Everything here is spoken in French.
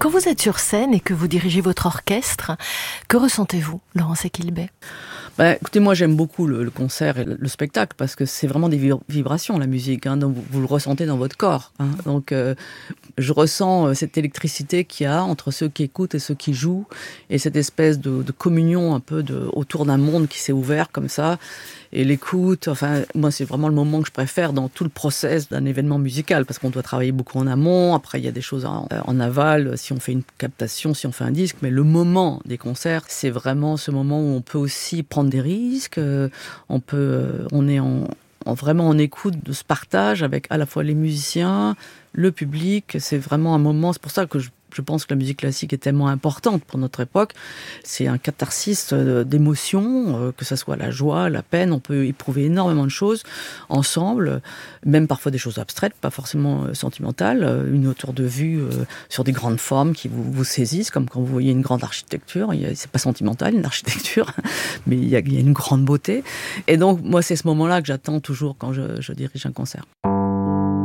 Quand vous êtes sur scène et que vous dirigez votre orchestre, que ressentez-vous, Laurence Equilbet ? Écoutez, moi j'aime beaucoup le concert et le spectacle parce que c'est vraiment des vibrations, la musique, donc vous le ressentez dans votre corps. Donc je ressens cette électricité qu'il y a entre ceux qui écoutent et ceux qui jouent, et cette espèce de communion un peu autour d'un monde qui s'est ouvert comme ça. Et l'écoute, moi c'est vraiment le moment que je préfère dans tout le process d'un événement musical, parce qu'on doit travailler beaucoup en amont, après il y a des choses en aval, si on fait une captation, si on fait un disque, mais le moment des concerts, c'est vraiment ce moment où on peut aussi prendre des risques, on est vraiment en écoute de ce partage avec à la fois les musiciens, le public. C'est vraiment un moment, c'est pour ça que je pense que la musique classique est tellement importante pour notre époque. C'est un catharsis d'émotions, que ça soit la joie, la peine. On peut éprouver énormément de choses ensemble, même parfois des choses abstraites, pas forcément sentimentales. Une hauteur de vue sur des grandes formes qui vous saisissent, comme quand vous voyez une grande architecture. C'est pas sentimental, une architecture, mais il y a une grande beauté. Et donc, moi, c'est ce moment-là que j'attends toujours quand je dirige un concert.